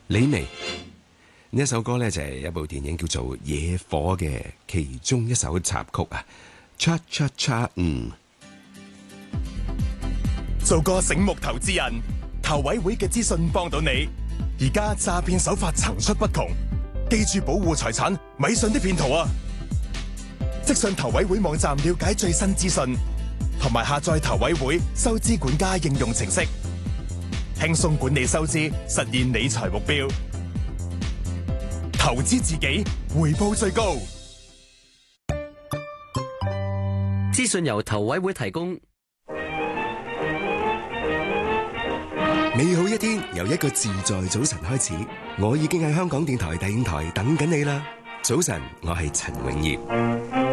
李薇呢一首歌呢，就係一部電影叫做《野火》嘅其中一首插曲啊。cha cha cha 做個醒目投資人，投委會嘅資訊幫到你。而家詐騙手法層出不窮，記住保護財產，咪信啲騙徒啊！即上投委會網站了解最新資訊，同埋下載投委會收支管家應用程式，輕鬆管理收支，實現理財目標。投資自己，回報最高。 資訊由投委會提供。 美好一天由一個自在早晨開始，我已經喺香港電台第5台等緊你啦。早晨，我係陳永業。